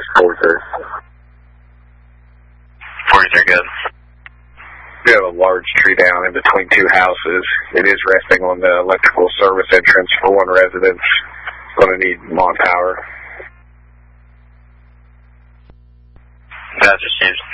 43. 43, good. We have a large tree down in between two houses. It is resting on the electrical service entrance for one residence. Going to need lawn power. That just changed